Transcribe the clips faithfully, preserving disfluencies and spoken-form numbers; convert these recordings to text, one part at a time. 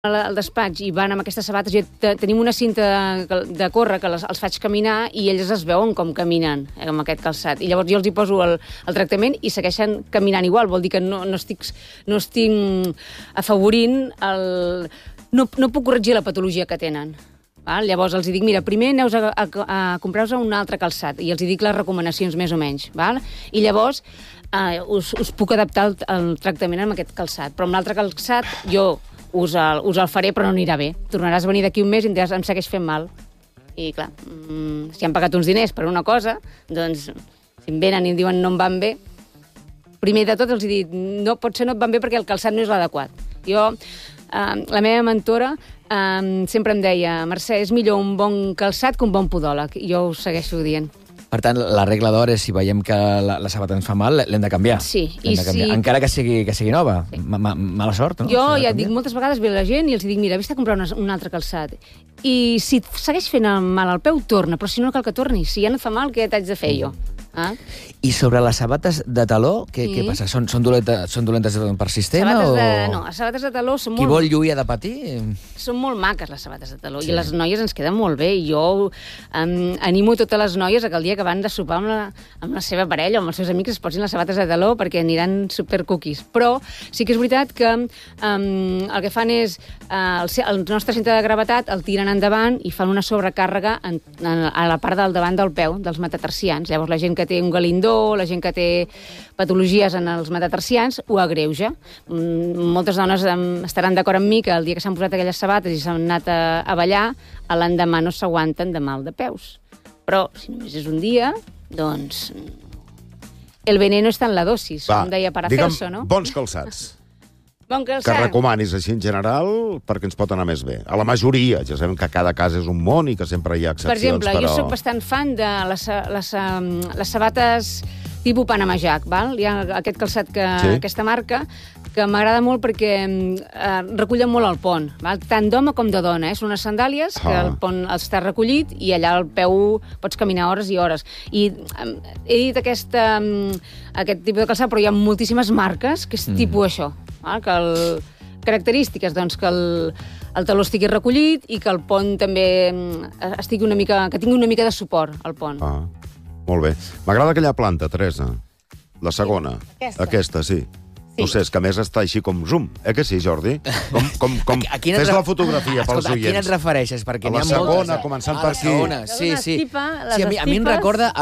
al despatx i van amb aquestes sabates, jo te, tenim una cinta de, de córrer que les, els faig caminar i ells es veuen com caminen eh, amb aquest calçat. I llavors jo els hi poso el, el tractament i segueixen caminant igual. Vol dir que no, no, estic, no estic afavorint el... No, no puc corregir la patologia que tenen. Val? Llavors els dic, mira, primer aneu a, a, a comprar-vos un altre calçat i els dic les recomanacions més o menys. Val? I llavors eh, us, us puc adaptar el, el tractament amb aquest calçat. Però amb l'altre calçat jo us el, us el faré, però no anirà bé. Tornaràs a venir d'aquí un mes i em diràs, em segueix fent mal. I clar, mmm, si han pagat uns diners per una cosa, doncs si em venen i em diuen no em van bé, primer de tot els he dit, no, potser no et van bé perquè el calçat no és l'adequat. Jo, eh, la meva mentora eh, sempre em deia, Mercè, és millor un bon calçat que un bon podòleg. I jo ho segueixo dient. Per tant, la regla d'or és, si veiem que la, la sabata ens fa mal, l'hem de canviar. Sí. I de canviar. Si... Encara que sigui, que sigui nova. Sí. Ma, ma, mala sort, no? Jo ja et dic, moltes vegades ve la gent i els dic, mira, vés a comprar una, un altre calçat. I si segueix fent mal al peu, torna. Però si no cal que torni. Si ja no et fa mal, què t'haig de fer jo? Ah? I sobre les sabates de taló, què, sí. què passa? Són, són, dolentes, són dolentes per sistema? Sabates o... de, no, les sabates de taló són Qui molt... vol lluir ha de patir? Són molt maques, les sabates de taló, sí. I les noies ens queden molt bé. I jo um, animo totes les noies a que el dia que van de sopar amb la, amb la seva parella o amb els seus amics es posin les sabates de taló perquè aniran supercookies. Però sí que és veritat que um, el que fan és uh, el, el nostre centre de gravetat el tiren endavant i fan una sobrecàrrega en, en, a la part del davant del peu, dels metatarsians. Llavors la gent que té un galindó, la gent que té patologies en els metatarsians, ho agreuja. Mm, moltes dones um, estaran d'acord amb mi que el dia que s'han posat aquelles sabates i s'han anat a, a ballar, l'endemà no s'aguanten de mal de peus. Però, si només és un dia, doncs... El veneno està en la dosis, Va, com deia Paracelso, no? Bons calçats. Bon calçat. Que recomanis així en general perquè ens pot anar més bé. A la majoria, ja sabem que cada cas és un món i que sempre hi ha excepcions, per exemple, però... jo soc bastant fan de les, les, les sabates tipus Panama Jack, val? Hi ha aquest calçat, que, sí. aquesta marca, que m'agrada molt perquè eh, recullen molt el pont, val? Tant d'home com de dona. Eh? Són unes sandàlies ah. que el pont està recollit i allà al peu pots caminar hores i hores. I eh, he dit aquesta, aquest tipus de calçat, però hi ha moltíssimes marques que és mm. tipus això. Val? Que el, característiques, doncs, que el, el taló estigui recollit i que el pont també estigui una mica, que tingui una mica de suport al pont. Ah, molt bé. M'agrada aquella planta, Teresa. La segona. Aquesta. Aquesta, sí. Sí. No sé, és que a més està així com zoom. Eh que sí, Jordi? Com, com, com... A, a Fes la fotografia pels Escolta, oients. A quina et refereixes? Perquè a la segona, moltes, començant per aquí. Segona. Sí, sí. Estipa, sí a, mi, a mi em recorda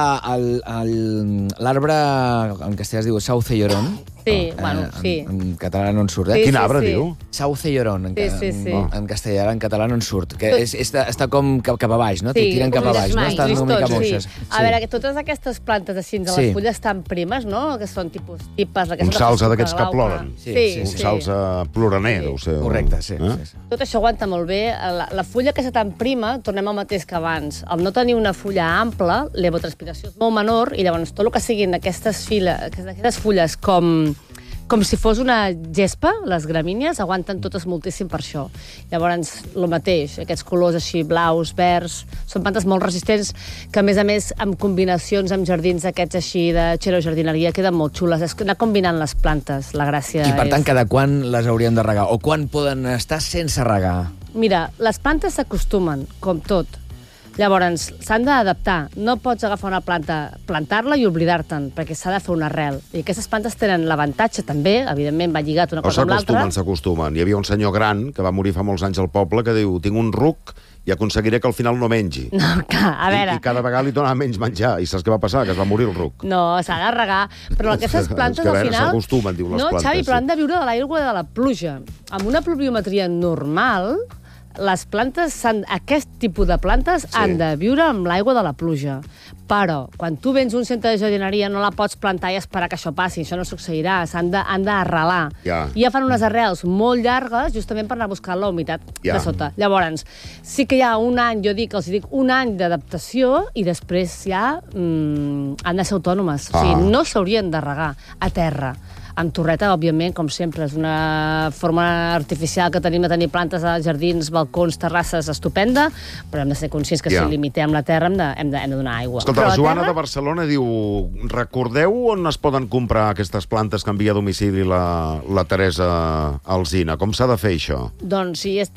l'arbre, en castellà es diu Sauce-llorón. Sí, oh, bueno, en, sí. En, en català no en surt, eh? Sí, Quin arbre, sí, diu? Sauce-llorón, en, sí, sí, sí. en, en castellà, en català no en surt. Que és, està, està com cap, cap a baix, no? Sí, tiren cap a baix, no? Estan una mica moixes. Sí. A veure, que totes aquestes plantes així, de les fulles tan primes, no? Que són tipus tipes... Un salze d'aquests que ploren. Sí, sí, Un salze ploraner, deu ser. Correcte, sí. Tot això aguanta molt bé. La, la fulla aquesta tan prima, tornem al mateix que abans. Al no tenir una fulla ampla, l'evotranspiració és molt menor i llavors tot el que siguin aquestes, files, aquestes fulles com... com si fos una gespa, les gramínies, aguanten totes moltíssim per això. Llavors, el mateix, aquests colors així, blaus, verds, són plantes molt resistents, que a més a més, amb combinacions amb jardins aquests així de xerojardineria, queden molt xules. És anar combinant les plantes, la gràcia I per tant, és... cada quan les hauríem de regar? O quan poden estar sense regar? Mira, les plantes s'acostumen, com tot. Llavors, s'han d'adaptar. No pots agafar una planta, plantar-la i oblidar-te'n, perquè s'ha de fer una arrel. I aquestes plantes tenen l'avantatge, també, evidentment, va lligat una cosa amb l'altra. S'acostumen, s'acostumen. Hi havia un senyor gran, que va morir fa molts anys al poble, que diu, tinc un ruc i aconseguiré que al final no mengi. No, clar, a veure... I, i cada vegada li donava menys menjar. I saps què va passar? Que es va morir el ruc. No, s'ha de regar. Però aquestes plantes, al final... S'acostumen, diu, les no, plantes. No, Xavi, però han de viure de l'aigua de la pluja. Amb una pluviometria normal... les plantes, aquest tipus de plantes sí. han de viure amb l'aigua de la pluja. Però, quan tu vens un centre de jardineria, no la pots plantar i esperar que això passi. Això no succeirà. S'han d'arrelar. Ja. I ja fan unes arrels molt llargues, justament per anar a buscar la humitat ja. de sota. Llavors, sí que hi ha un any, jo dic, els dic, un any d'adaptació i després ja mm, han de ser autònomes. Ah. O sigui, no s'haurien de regar a terra. amb torreta, òbviament, com sempre. És una forma artificial que tenim de tenir plantes a jardins, balcons, terrasses, estupenda, però hem de ser conscients que yeah. si limitem la terra hem de, hem de, hem de donar aigua. Escolta, la Joana terra... de Barcelona diu, recordeu on es poden comprar aquestes plantes que envia a domicili la, la Teresa Alsina? Com s'ha de fer això? Doncs si està